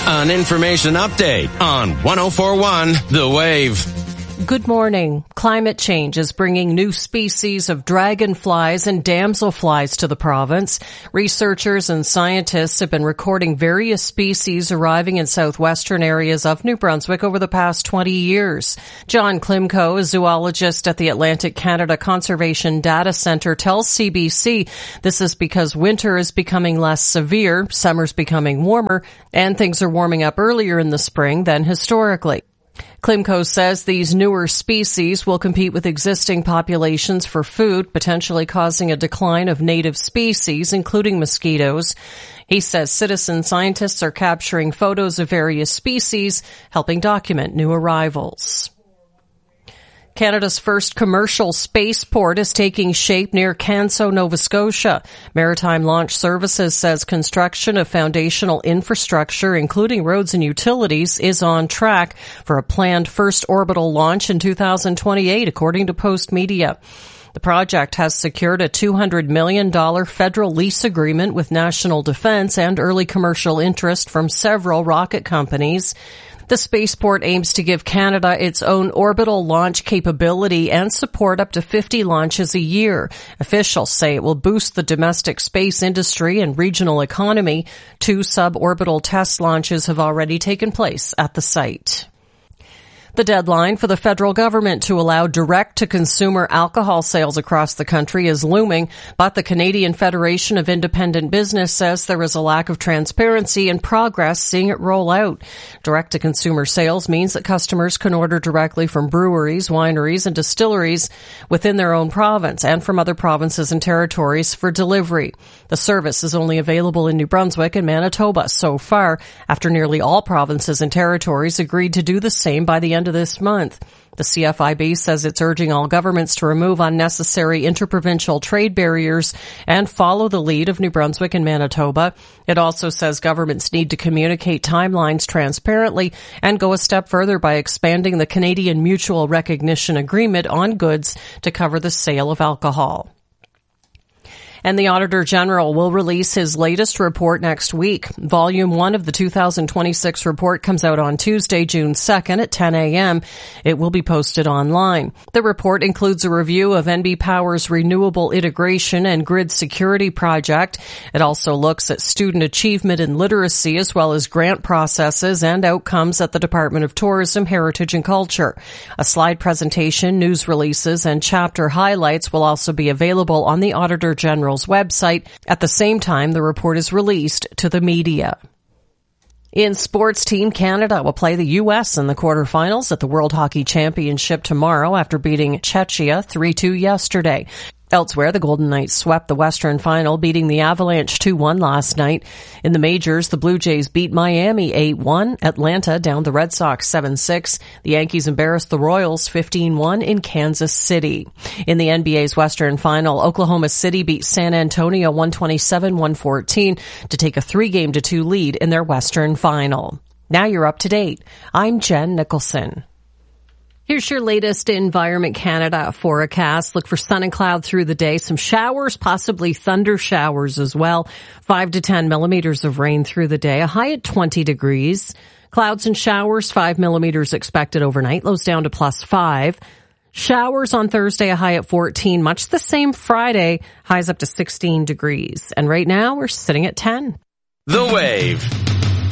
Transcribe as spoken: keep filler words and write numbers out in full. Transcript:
An information update on one oh four point one The Wave. Good morning. Climate change is bringing new species of dragonflies and damselflies to the province. Researchers and scientists have been recording various species arriving in southwestern areas of New Brunswick over the past twenty years. John Klimko, a zoologist at the Atlantic Canada Conservation Data Centre, tells C B C this is because winter is becoming less severe, summer's becoming warmer, and things are warming up earlier in the spring than historically. Klimko says these newer species will compete with existing populations for food, potentially causing a decline of native species, including mosquitoes. He says citizen scientists are capturing photos of various species, helping document new arrivals. Canada's first commercial spaceport is taking shape near Canso, Nova Scotia. Maritime Launch Services says construction of foundational infrastructure, including roads and utilities, is on track for a planned first orbital launch in two thousand twenty-eight, according to Post Media. The project has secured a two hundred million dollars federal lease agreement with National Defence and early commercial interest from several rocket companies. The spaceport aims to give Canada its own orbital launch capability and support up to fifty launches a year. Officials say it will boost the domestic space industry and regional economy. Two suborbital test launches have already taken place at the site. The deadline for the federal government to allow direct-to-consumer alcohol sales across the country is looming, but the Canadian Federation of Independent Business says there is a lack of transparency and progress seeing it roll out. Direct-to-consumer sales means that customers can order directly from breweries, wineries, and distilleries within their own province and from other provinces and territories for delivery. The service is only available in New Brunswick and Manitoba so far, after nearly all provinces and territories agreed to do the same by the end of this month. The C F I B says it's urging all governments to remove unnecessary interprovincial trade barriers and follow the lead of New Brunswick and Manitoba. It also says governments need to communicate timelines transparently and go a step further by expanding the Canadian Mutual Recognition Agreement on goods to cover the sale of alcohol. And the Auditor General will release his latest report next week. Volume one of the two thousand twenty-six report comes out on Tuesday, June second at ten a.m. It will be posted online. The report includes a review of N B Power's renewable integration and grid security project. It also looks at student achievement and literacy, as well as grant processes and outcomes at the Department of Tourism, Heritage and Culture. A slide presentation, news releases, and chapter highlights will also be available on the Auditor General website. At the same time, the report is released to the media. In sports, Team Canada will play the U S in the quarterfinals at the World Hockey Championship tomorrow after beating Czechia three two yesterday. Elsewhere, the Golden Knights swept the Western Final, beating the Avalanche two one last night. In the majors, the Blue Jays beat Miami eight one. Atlanta downed the Red Sox seven six. The Yankees embarrassed the Royals fifteen one in Kansas City. In the N B A's Western Final, Oklahoma City beat San Antonio one twenty-seven one fourteen to take a three-game to two lead in their Western Final. Now you're up to date. I'm Jen Nicholson. Here's your latest Environment Canada forecast. Look for sun and cloud through the day. Some showers, possibly thunder showers as well. Five to ten millimeters of rain through the day. A high at twenty degrees. Clouds and showers, five millimeters expected overnight. Lows down to plus five. Showers on Thursday, a high at fourteen. Much the same Friday. Highs up to sixteen degrees. And right now we're sitting at ten. The Wave.